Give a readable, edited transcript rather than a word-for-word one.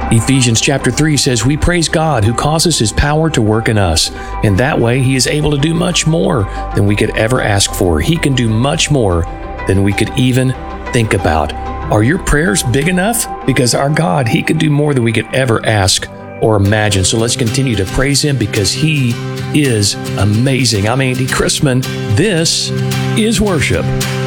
Ephesians chapter 3 says, "We praise God who causes His power to work in us. In that way, He is able to do much more than we could ever ask for. He can do much more than we could even think about." Are your prayers big enough? Because our God, He can do more than we could ever ask or imagine. So let's continue to praise Him because He is amazing. I'm Andy Chrisman. This is worship.